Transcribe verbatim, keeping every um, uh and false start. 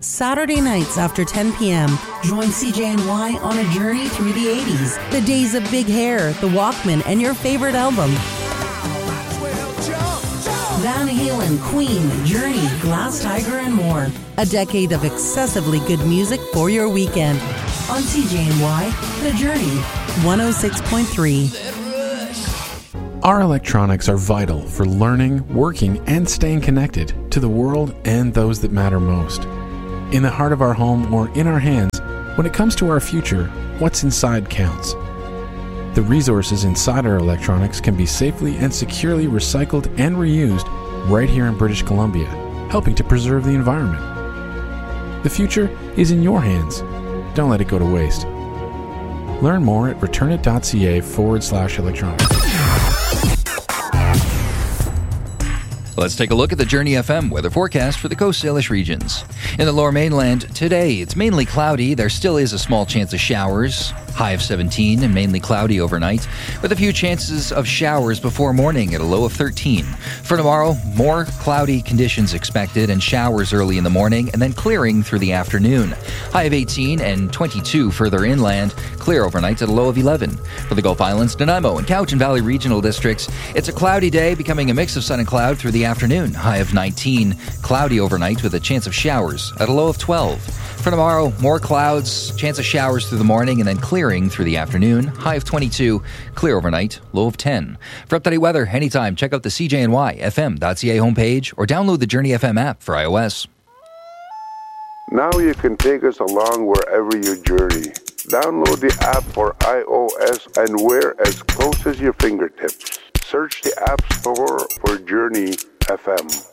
Saturday nights after ten p.m. Join C J N Y on a journey through the eighties. The days of Big Hair, The Walkman, and your favorite album. Van Halen, Queen, Journey, Glass Tiger, and more. A decade of excessively good music for your weekend. On C J N Y, The Journey, one oh six point three. Our electronics are vital for learning, working, and staying connected to the world and those that matter most. In the heart of our home or in our hands, when it comes to our future, what's inside counts. The resources inside our electronics can be safely and securely recycled and reused right here in British Columbia, helping to preserve the environment. The future is in your hands. Don't let it go to waste. Learn more at returnit.ca forward slash electronics. Let's take a look at the Journey F M weather forecast for the Coast Salish regions. In the Lower Mainland, today it's mainly cloudy. There still is a small chance of showers. High of seventeen and mainly cloudy overnight, with a few chances of showers before morning at a low of thirteen. For tomorrow, more cloudy conditions expected and showers early in the morning and then clearing through the afternoon. High of eighteen and twenty-two further inland, clear overnight at a low of eleven. For the Gulf Islands, Nanaimo, and Cowichan Valley regional districts, it's a cloudy day becoming a mix of sun and cloud through the afternoon. High of nineteen, cloudy overnight with a chance of showers at a low of twelve. For tomorrow, more clouds, chance of showers through the morning and then clearing through the afternoon. High of twenty-two, clear overnight, low of ten. For up-to-date weather, anytime, check out the C J N Y F M dot C A homepage or download the Journey F M app for iOS. Now you can take us along wherever you journey. Download the app for iOS and wear as close as your fingertips. Search the App Store for Journey F M.